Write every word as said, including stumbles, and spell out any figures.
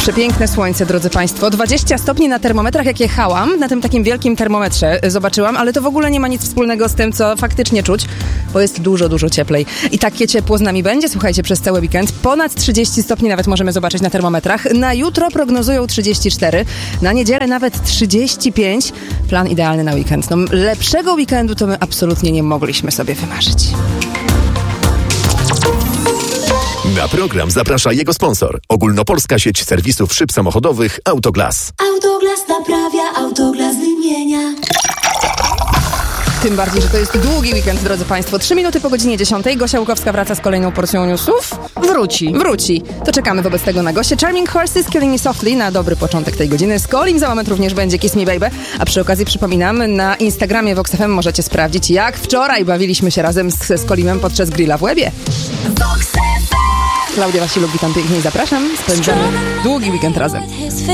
Przepiękne słońce, drodzy Państwo. dwadzieścia stopni na termometrach, jak jechałam, na tym takim wielkim termometrze zobaczyłam, ale to w ogóle nie ma nic wspólnego z tym, co faktycznie czuć, bo jest dużo, dużo cieplej. I takie ciepło z nami będzie, słuchajcie, przez cały weekend. Ponad trzydzieści stopni nawet możemy zobaczyć na termometrach. Na jutro prognozują trzydzieści cztery, na niedzielę nawet trzydzieści pięć. Plan idealny na weekend. No, lepszego weekendu to my absolutnie nie mogliśmy sobie wymarzyć. Na program zaprasza jego sponsor. Ogólnopolska sieć serwisów szyb samochodowych Autoglas. Autoglas naprawia, Autoglas wymienia. Tym bardziej, że to jest długi weekend, drodzy Państwo. Trzy minuty po godzinie dziesiątej. Gosia Łukowska wraca z kolejną porcją newsów. Wróci. Wróci. To czekamy wobec tego na Gosię. Charming Horses, Killing Me Softly na dobry początek tej godziny. Z Kolim za moment również będzie Kiss Me Baby. A przy okazji przypominam, na Instagramie Vox F M możecie sprawdzić, jak wczoraj bawiliśmy się razem z, z Kolimem podczas grilla w Łebie. Klaudia Wasiluk, witam pięknie i zapraszam. Spędzamy długi weekend razem.